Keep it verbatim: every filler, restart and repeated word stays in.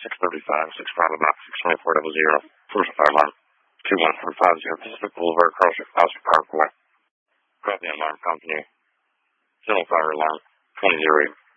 six thirty-five, six Bravo Box, six twenty-four double zero, first fire alarm, two one four five zero Pacific Boulevard, Carlson Parkway. Call the alarm company. General fire alarm, twenty zero eight.